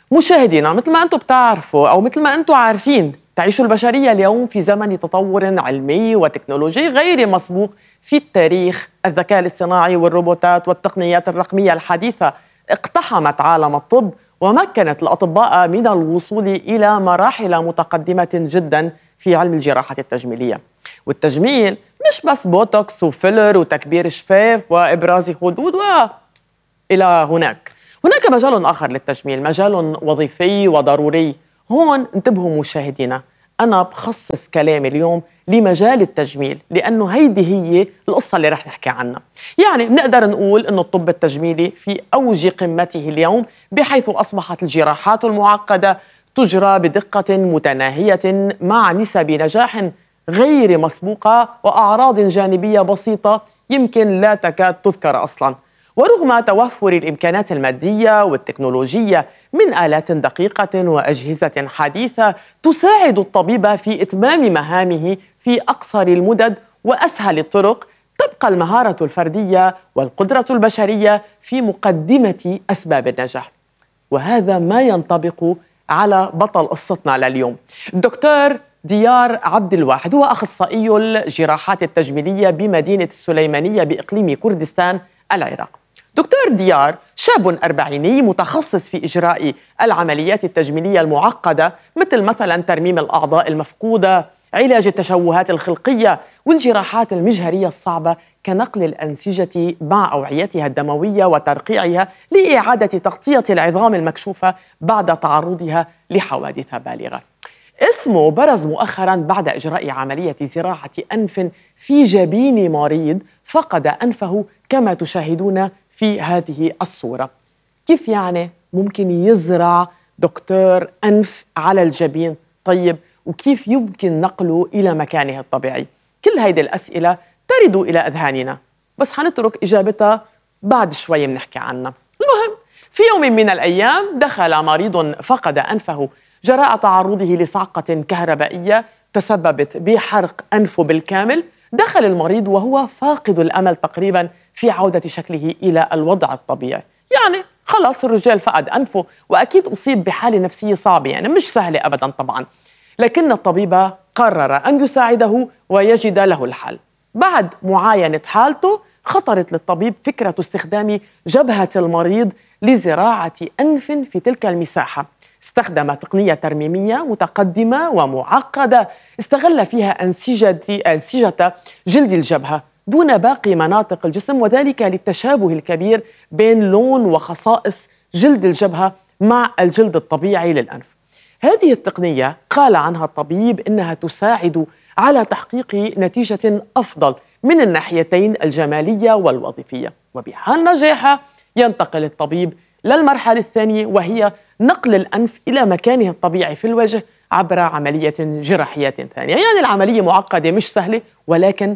مشاهدينا، مثل ما أنتم بتعرفوا أو مثل ما أنتم عارفين، تعيش البشرية اليوم في زمن تطور علمي وتكنولوجي غير مسبوق في التاريخ. الذكاء الاصطناعي والروبوتات والتقنيات الرقمية الحديثة اقتحمت عالم الطب ومكنت الأطباء من الوصول إلى مراحل متقدمة جدا في علم الجراحة التجميلية. والتجميل مش بس بوتوكس وفيلر وتكبير شفاف وإبراز خدود وإلى هناك مجال آخر للتجميل، مجال وظيفي وضروري. هون انتبهوا مشاهدينا، أنا بخصص كلامي اليوم لمجال التجميل، لأنه هيدي هي القصة اللي رح نحكي عنها. يعني بنقدر نقول أنه الطب التجميلي في أوج قمته اليوم، بحيث أصبحت الجراحات المعقدة تجرى بدقة متناهية مع نسب نجاح غير مسبوقة وأعراض جانبية بسيطة يمكن لا تكاد تذكر أصلاً. ورغم توفر الإمكانات المادية والتكنولوجية من آلات دقيقة وأجهزة حديثة تساعد الطبيب في إتمام مهامه في أقصر المدد وأسهل الطرق، تبقى المهارة الفردية والقدرة البشرية في مقدمة أسباب النجاح. وهذا ما ينطبق على بطل قصتنا لليوم، الدكتور ديار عبد الواحد. هو أخصائي الجراحات التجميلية بمدينة السليمانية بإقليم كردستان العراق. دكتور ديار شاب أربعيني متخصص في إجراء العمليات التجميلية المعقدة، مثلا ترميم الأعضاء المفقودة، علاج التشوهات الخلقية، والجراحات المجهرية الصعبة كنقل الأنسجة مع أوعيتها الدموية وترقيعها لإعادة تغطية العظام المكشوفة بعد تعرضها لحوادث بالغة. اسمه برز مؤخراً بعد إجراء عملية زراعة أنف في جبين مريض فقد أنفه كما تشاهدون في هذه الصورة. كيف يعني ممكن يزرع دكتور أنف على الجبين؟ طيب، وكيف يمكن نقله إلى مكانه الطبيعي؟ كل هذه الأسئلة ترد إلى أذهاننا، بس حنترك إجابتها بعد شوي بنحكي عنها. المهم، في يوم من الأيام دخل مريض فقد أنفه جراء تعرضه لصعقة كهربائية تسببت بحرق أنفه بالكامل. دخل المريض وهو فاقد الأمل تقريبا في عودة شكله إلى الوضع الطبيعي. يعني خلص الرجال فقد أنفه، وأكيد أصيب بحالة نفسية صعبة، يعني مش سهلة أبدا طبعا. لكن الطبيب قرر أن يساعده ويجد له الحل. بعد معاينة حالته خطرت للطبيب فكرة استخدام جبهة المريض لزراعة أنف في تلك المساحة. استخدم تقنية ترميمية متقدمة ومعقدة استغل فيها أنسجة جلد الجبهة دون باقي مناطق الجسم، وذلك للتشابه الكبير بين لون وخصائص جلد الجبهة مع الجلد الطبيعي للأنف. هذه التقنية قال عنها الطبيب إنها تساعد على تحقيق نتيجة أفضل من الناحيتين الجمالية والوظيفية. وبحال نجاحها ينتقل الطبيب للمرحلة الثانية، وهي نقل الأنف إلى مكانه الطبيعي في الوجه عبر عملية جراحية ثانية. يعني العملية معقدة مش سهلة، ولكن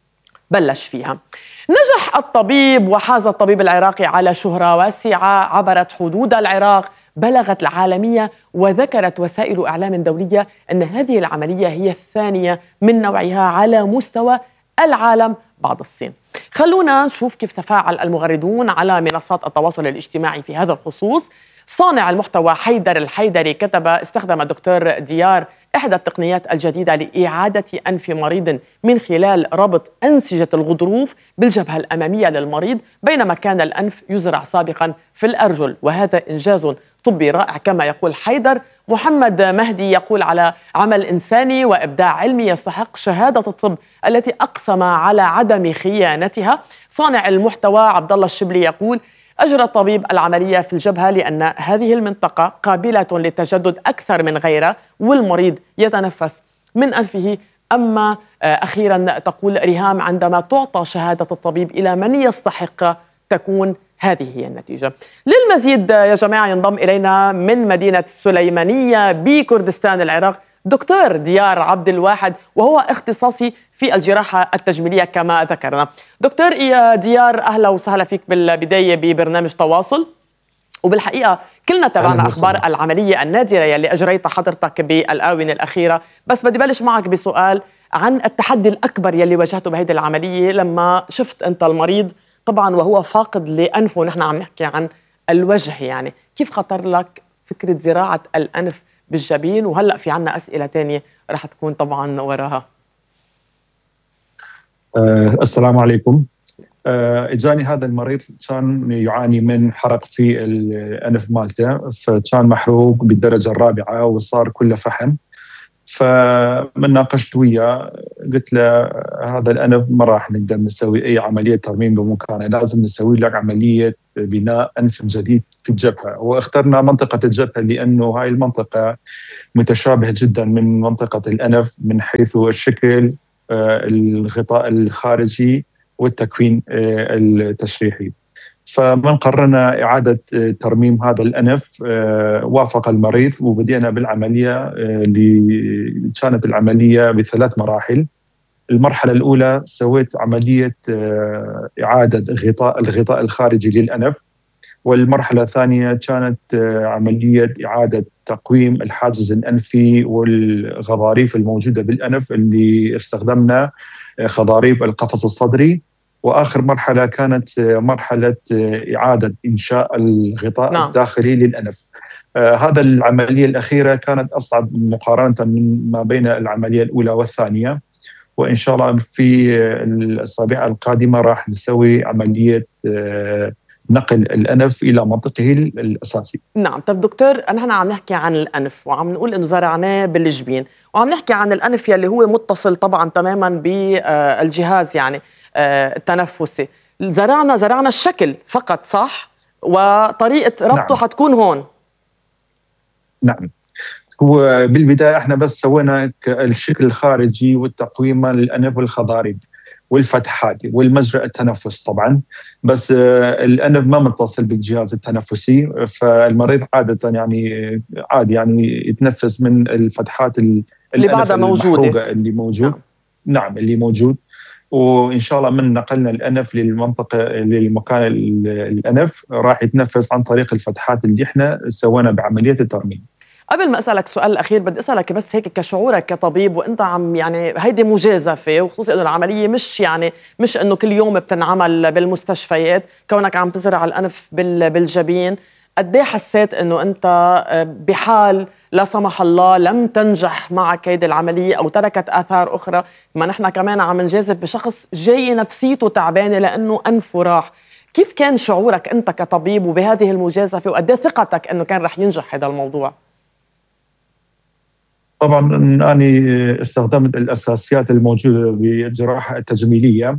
بلش فيها. نجح الطبيب وحاز الطبيب العراقي على شهرة واسعة عبرت حدود العراق، بلغت العالمية، وذكرت وسائل إعلام دولية أن هذه العملية هي الثانية من نوعها على مستوى العالم بعد الصين. خلونا نشوف كيف تفاعل المغردون على منصات التواصل الاجتماعي في هذا الخصوص. صانع المحتوى حيدر الحيدري كتب: استخدم دكتور ديار إحدى التقنيات الجديدة لإعادة أنف مريض من خلال ربط أنسجة الغضروف بالجبهة الأمامية للمريض، بينما كان الأنف يزرع سابقا في الأرجل، وهذا إنجاز طبي رائع كما يقول حيدر. محمد مهدي يقول: على عمل إنساني وإبداع علمي يستحق شهادة الطب التي أقسم على عدم خيانتها. صانع المحتوى عبد الله الشبلي يقول: أجرى الطبيب العملية في الجبهة لأن هذه المنطقة قابلة للتجدد أكثر من غيرها، والمريض يتنفس من أنفه. أما أخيرا تقول ريهام: عندما تعطى شهادة الطبيب إلى من يستحق تكون هذه هي النتيجة. للمزيد يا جماعة ينضم إلينا من مدينة السليمانية بكردستان العراق دكتور ديار عبد الواحد، وهو اختصاصي في الجراحة التجميلية كما ذكرنا. دكتور ديار، أهلا وسهلا فيك بالبداية ببرنامج تواصل. وبالحقيقة كلنا تابعنا أخبار العملية النادرة يلي أجريتها حضرتك بالآونة الأخيرة، بس بدي بلش معك بسؤال عن التحدي الأكبر يلي واجهته بهذه العملية لما شفت أنت المريض طبعا وهو فاقد لأنفه، ونحن عم نحكي عن الوجه. يعني كيف خطر لك فكرة زراعة الأنف بالجبين؟ وهلأ في عنا أسئلة تانية رح تكون طبعا وراها. السلام عليكم. اجاني هذا المريض كان يعاني من حرق في الانف مالته، فكان محروق بالدرجه الرابعه وصار كله فحم. فمن ناقشت وياه قلت له هذا الانف ما راح نقدر نسوي اي عمليه ترميم بمكانه، لازم نسوي لك عمليه بناء انف جديد في الجبهه. واخترنا منطقه الجبهه لانه هاي المنطقه متشابهه جدا من منطقه الانف من حيث الشكل، الغطاء الخارجي والتكوين التشريحي. فمن قررنا إعادة ترميم هذا الأنف وافق المريض وبدينا بالعملية اللي كانت العملية ب3 مراحل. المرحلة الأولى سويت عملية إعادة الغطاء الخارجي للأنف، والمرحلة الثانية كانت عملية إعادة تقويم الحاجز الأنفي والغضاريف الموجودة بالأنف اللي استخدمنا خضاريف القفص الصدري. وآخر مرحلة كانت مرحلة إعادة إنشاء الغطاء الداخلي للأنف. هذا العملية الأخيرة كانت أصعب مقارنة من ما بين العملية الأولى والثانية، وإن شاء الله في الأسابيع القادمة راح نسوي عملية نقل الأنف إلى منطقه الأساسي. نعم. طب دكتور، نحن عم نحكي عن الأنف وعم نقول إنه زرعناه بالجبين، وعم نحكي عن الأنف يلي هو متصل طبعا تماما بالجهاز يعني التنفسي. زرعنا الشكل فقط، صح؟ وطريقة ربطه نعم. حتكون هون. نعم. هو بالبداية احنا بس سوينا الشكل الخارجي والتقويم للأنف والخضاريف والفتحات والمجرى التنفس طبعا، بس الأنف ما متصل بالجهاز التنفسي، فالمريض عادة يعني عادي يعني يتنفس من الفتحات اللي بعدها موجودة اللي موجود. نعم اللي موجود. وإن شاء الله من نقلنا الأنف للمكان الأنف راح يتنفس عن طريق الفتحات اللي احنا سوينا بعملية الترميم. قبل ما أسألك السؤال الأخير بدي أسألك بس هيك كشعورك كطبيب وأنت عم يعني هيدي مجازفة، وخصوصا إنه العملية مش إنه كل يوم بتنعمل بالمستشفيات، كونك عم تزرع الأنف بالجبين، قد ايه حسيت إنه أنت بحال لا سمح الله لم تنجح معك هيدي العملية أو تركت آثار أخرى؟ ما نحن كمان عم نجازف بشخص جاي نفسيته تعبانة لأنه أنفه راح. كيف كان شعورك أنت كطبيب وبهذه المجازفة، وقد ايه ثقتك إنه كان رح ينجح هذا الموضوع؟ طبعا أنا استخدمت الأساسيات الموجودة بالجراحة التجميلية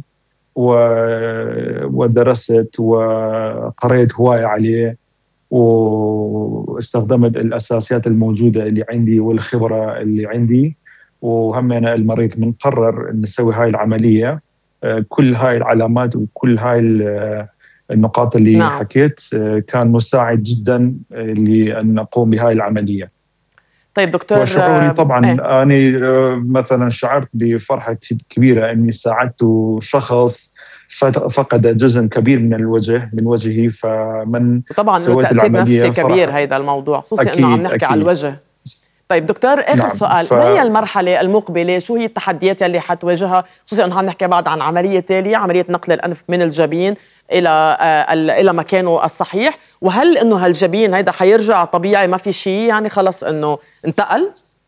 ودرست وقرأت هواية عليه، واستخدمت الأساسيات الموجودة اللي عندي والخبرة اللي عندي. وهمنا المريض من قرر أن نسوي هاي العملية، كل هاي العلامات وكل هاي النقاط اللي حكيت كان مساعد جدا لأن نقوم بهاي العملية. طيب دكتور، وشعوري طبعا أنا مثلا شعرت بفرحة كبيرة أني ساعدت شخص فقد جزء كبير من وجهي، فمن طبعا سويت تأثير نفسي كبير هيدا الموضوع، خصوصي أنه عم نحكي على الوجه. طيب دكتور، آخر سؤال، ما هي المرحلة المقبلة؟ شو هي التحديات اللي حتواجهها، خصوصي أنه عم نحكي بعد عن عملية تالية، عملية نقل الأنف من الجبين إلى مكانه الصحيح؟ وهل إنه هالجبين هيدا حيرجع طبيعي ما في شيء يعني خلص إنه انتقل؟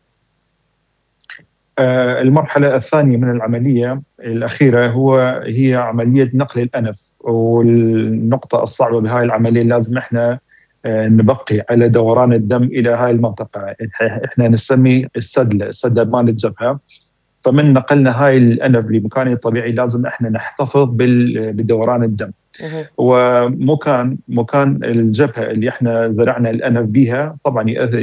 المرحلة الثانية من العملية الأخيرة هي عملية نقل الأنف، والنقطة الصعبة بهاي العملية لازم احنا نبقي على دوران الدم إلى هاي المنطقة، احنا نسمي السدلة مال الجبهة. فمن نقلنا هاي الأنف لمكانه الطبيعي لازم احنا نحتفظ بدوران الدم. مكان الجبهة اللي احنا زرعنا الأنف بها طبعا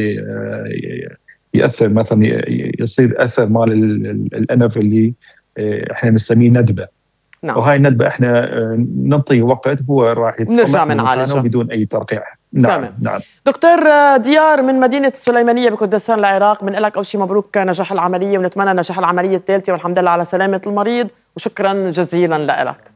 يأثر مثلا يصير أثر مال الأنف اللي احنا نسميه ندبة. نعم. وهاي الندبة احنا ننطي وقت هو راح يتصلح من مكانه بدون أي ترقيع. نعم. تمام. نعم. دكتور ديار من مدينة السليمانية بكردستان العراق، من لك أول شيء مبروك نجاح العملية، ونتمنى نجاح العملية الثالثة، والحمد لله على سلامة المريض، وشكرا جزيلا لك.